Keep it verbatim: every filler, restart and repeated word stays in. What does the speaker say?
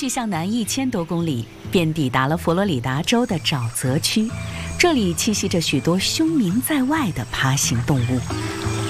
续向南一千多公里，便抵达了佛罗里达州的沼泽区。这里栖息着许多凶名在外的爬行动物。